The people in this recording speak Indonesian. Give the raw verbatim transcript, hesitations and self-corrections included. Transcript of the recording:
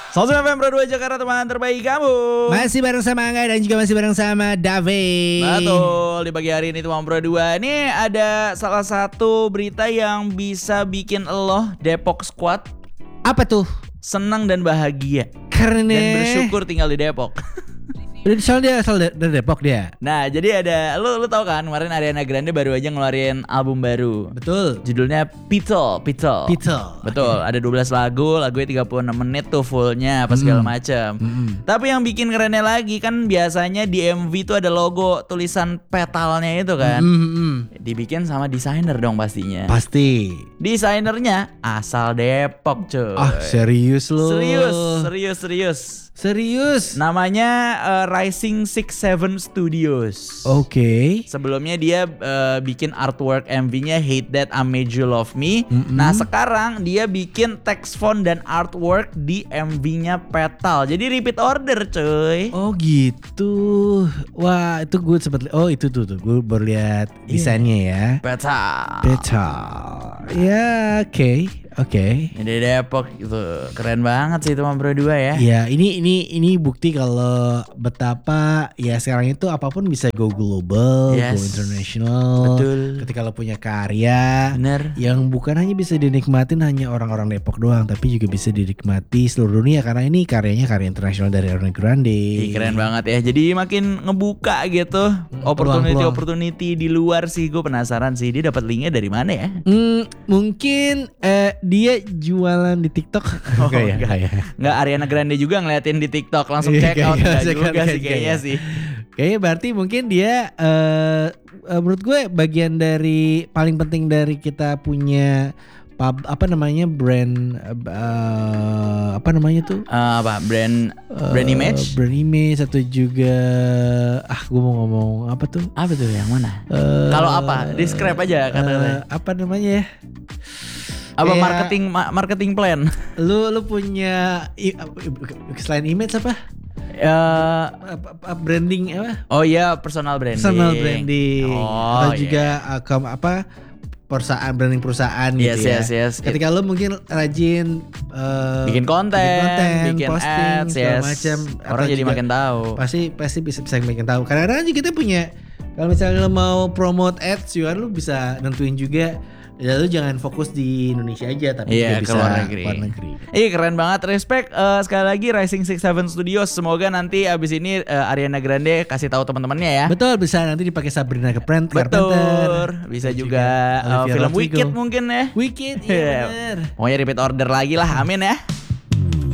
seratus F M Pro dua Jakarta, teman terbaik kamu. Masih bareng sama Angga dan juga masih bareng sama David. Betul, di pagi hari ini teman Pro dua ini ada salah satu berita yang bisa bikin lo Depok Squad Apa tuh? senang dan bahagia Karena dan bersyukur tinggal di Depok. Soalnya dia asal dari Depok dia. Nah, jadi ada lu lu tahu kan kemarin Ariana Grande baru aja ngeluarin album baru. Betul. Judulnya Petal, Petal. Petal. Betul, ada dua belas lagu, lagunya tiga puluh enam menit tuh fullnya apa segala macam. Mm-mm. Tapi yang bikin kerennya lagi kan biasanya di M V tuh ada logo tulisan petalnya itu kan. Mm-mm. Dibikin sama desainer dong pastinya. Pasti. Desainernya asal Depok, cuy. Ah, serius lo? Serius, serius, serius. Serius. Namanya uh, Rising Six Seven Studios. Oke. Sebelumnya dia uh, bikin artwork M V-nya Hate That I Made You Love Me. Mm-mm. Nah sekarang dia bikin text font dan artwork di M V-nya Petal. Jadi repeat order, cuy. Oh gitu. Wah itu gue sempet. Oh itu tuh tuh. Gue baru lihat desainnya ya. Petal. Petal. Ya oke. Oke. Ini Depok itu keren banget sih teman Pro dua ya. Ya ini ini ini bukti kalau betapa ya sekarang itu apapun bisa go global, Yes. go international. Betul. Ketika lo punya karya Bener. yang bukan hanya bisa dinikmatin hanya orang-orang Depok doang, tapi juga bisa dinikmati seluruh dunia karena ini karyanya karya internasional dari Ariana Grande. Ih, keren banget ya. Jadi makin ngebuka gitu opportunity peluang-peluang. opportunity di luar sih. Gue penasaran sih dia dapat linknya dari mana ya? Hmm, mungkin eh, dia jualan di TikTok. Oh, Enggak ya? enggak. Enggak ya? Nggak, Ariana Grande juga ngeliatin di TikTok langsung Iya, check out. kayaknya Nggak check out, juga sih kayaknya. kayaknya sih. Kayaknya berarti mungkin dia eh eh, menurut gue bagian dari paling penting dari kita punya pub, apa namanya brand eh, apa namanya tuh Eh, apa brand brand Eh, image? brand image atau juga ah gue mau ngomong apa tuh Apa tuh yang mana? Eh, Kalau apa? Describe aja kata-kata. eh, apa namanya ya Apa kayak- marketing ma- marketing plan? lu lu punya i- selain image apa Eh, Apa- apa, branding apa oh iya personal branding. personal branding Oh, atau iya. juga uh, ke- apa perusahaan branding perusahaan Yes, gitu ya. yes, yes. Ketika lo mungkin rajin uh, bikin konten, bikin, posting ads, segala yes. macam, Orang atau jadi juga makin tahu. Pasti pasti bisa bisa makin tahu. Kadang-kadang juga kita punya kalau misalnya lo mau promote ads juga lo bisa nentuin juga. Ya lo jangan fokus di Indonesia aja tapi Iya, juga ke bisa luar negeri. luar negeri. Iya keren banget, respect eh, sekali lagi Rising Six Seven Studios. Semoga nanti abis ini eh, Ariana Grande kasih tahu teman-temannya ya. Betul, bisa nanti dipakai Sabrina Carpenter. Betul. Bisa Dan juga, eh, Olivia film Rodrigo. Wicked mungkin ya. Wicked, Iya. iya bener. Pokoknya repeat order lagi lah, amin ya.